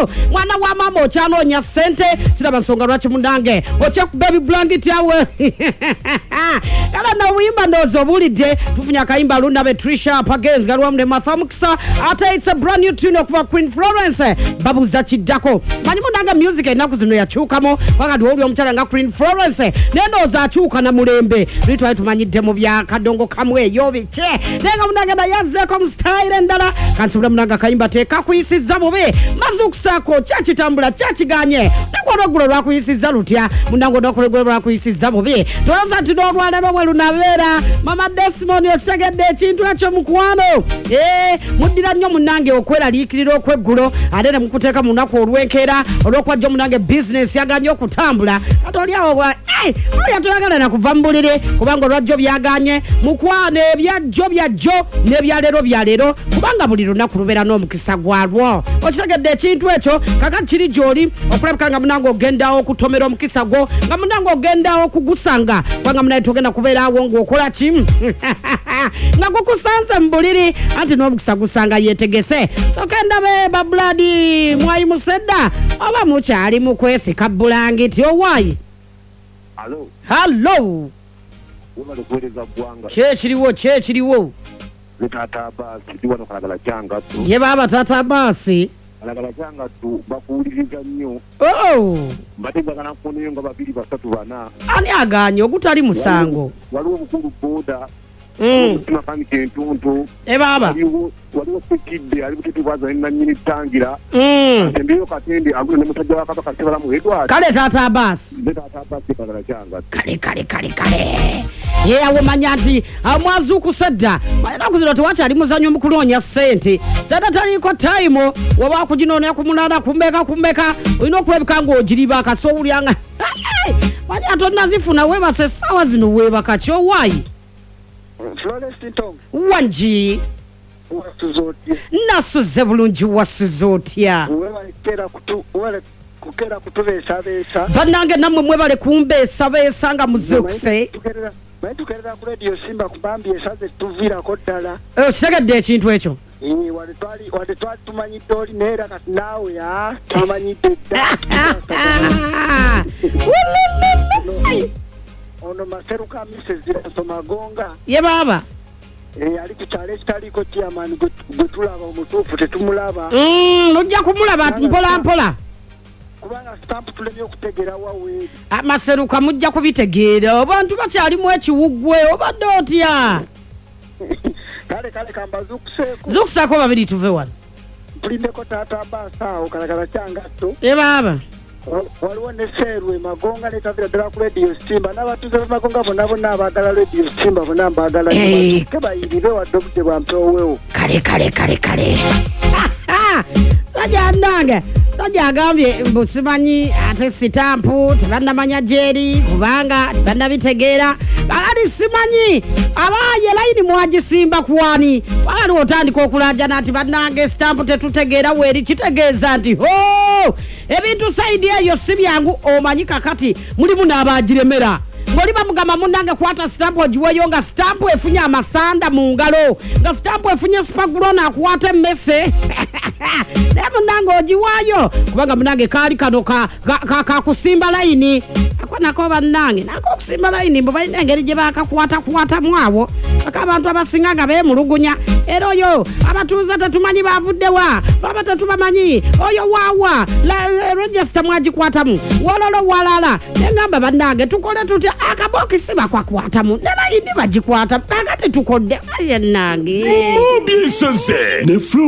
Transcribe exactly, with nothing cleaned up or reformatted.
mwana wa mama ochano nya sente sina basonga lwachi mundange ocha ku baby blanket yawe kala na wimba ndozo bulide tufunya kaimba lunda Betrisha Pagenz galwa mne mathamukisa ata it's a brand new tune of Queen Florence babu za chidako manyi mundange music enaku zino yachukamo wakati woli omchara nga Queen Florence neno za chuka na mulembe bitu ayi tumanyide mu bya kadongo kamwe yo biche nenga mundange na yazeko mstyle ndala kansubula munanga kaimba teka kuyisiza bobe mazukusako chachitambula chachiganye nakwarogula lwa kuyisiza lutya mundango nokologula lwa kuyisiza bobe toza tidolwala nomwe lunavera mama Desmond yotegedde ekintu ekyo mukwano eh mudira nnyo munange okwera likiriro kweggulo adene mukuteka munako olwenkera olwokwajo munange business yaganye okutambula katoli awo eh oya tuyagala na kuvambulire kubanga olwajjo byaganye mukwane byajjo byajjo ne byalero byalero kubanga buli lunaku lubera n'omukisa gwalwo okitegedde ekintu ekyo kakati kiri joli okulabika nga munange ogendawo okutomera omukisa gwo nga munange ogendawo okugusanga kubanga munange togenda kubeera awo ng'okola kimu nga kukusanze mbuliri anti n'omukisa gusanga yetegese so kenda be babladi mwayi musedda oba mukyali mu kwesika bulangiti owayi Hello. Hello. Wema lukweleza bwanga. Che chiriwo che chiriwo. Tata basi ndiwano kalagala changa tu. Ye baba tata basi. Kalagala changa tu bakuuliriza nnyo. Oh. Mbatenga kana kuneyo nga babiri basatu bana. Ani aganye okutali musango. Waliwo mukulu boda. Mm. Tuna kami kentuntu. E baba. Waliwo waliwo sekidde ali butetu baza ina nyini tangira. Mm. Tembiyo katende agule ne mutajja wa kabaka sebala mu Edward. Kale tata basi. Tata basi kalagala changa. Kale kale kale kale. Ye awo manyati amwazu kusadda mayana kuzira tuwacha ali muzanyo mukulonya sente sada tali ko time waba kujinone kumunana kumbeka kumbeka ino kwebika ngo ojiriba kaso ulyanga manya atonna zifuna weba se sawa zino weba kacho wayi Florence Tom wanji wasuzotia nasuze bulungi wasuzotia wewe kera kutu wewe kukera kutubesa besa banange namwe mwebale kumbesa besa nga muzukse Mwe tukerera ku radio Simba kubambi esaze tuvira kodala. Eh kitegedde ekintu ekyo. Eh wali twali wali twali tumanyi doli nera kati nawe ya tumanyi dda. Ono maseruka misses Somagonga. Ye baba. Eh ali ku challenge tali ko chairman gutulaba omutufu tetumulaba. Mm ojja kumulaba mpola mpola. Kubanga stamp tulemye okutegera wawe. Amaseruka mujja kubitegeera abantu bakyali mu ekiwugwe obadde otya. Kale kale kambazukuseko. Zukusako babiri tuve wano. Mpulindeko tata basa okalagala changatto. E baba. Waliwo ne Serwe Magonga ne tavira dala ku radio Simba n'abatuze Magonga bona bona abagala radio Simba bona mbagala hey. Kebayirire wadde obudde bwampewewo. Kale kale kale kale. Sajja nange sajja agambye mbusimanyi ate sitampu tebannamanya jeri kubanga tebannabitegeera baali simanyi abaye layini mwagisimba kwani baali otandika okulajana nti bannange sitampu tetutegeera weeri kitegeeza nti ho ebintu saidi eyo si byangu omanyi kakati mulimu n'abagiremera ngoliba mugamba munange kwata stamp ojiweyo nga stamp efunye amasanda mu ngalo nga stamp efunye spagulona akwata emmese ne munange ojiwayo kubanga munange kali kano ka ka kusimba layini akona ko bannange nako kusimba layini mbo balina engeri gye bakakwata kwata mwawo akabantu abasinga nga bemulugunya era oyo abatuuza tetumanyi bavuddewa faba tetubamanyi oyo wawa la register mwagikwatamu wololo walala nengamba bannange tukole tutya akabokisi bakwakwatamu nalayini bagikwata kakati tukodde aye nange Bien sense ne